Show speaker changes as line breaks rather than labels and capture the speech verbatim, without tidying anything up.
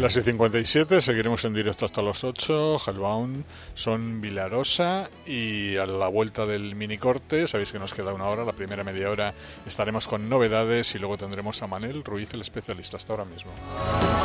Las y cincuenta y siete, seguiremos en directo hasta las ocho. Hellbound, son Vilarosa, y a la vuelta del mini corte, sabéis que nos queda una hora, la primera media hora estaremos con novedades y luego tendremos a Manel Ruiz, el especialista. Hasta ahora mismo.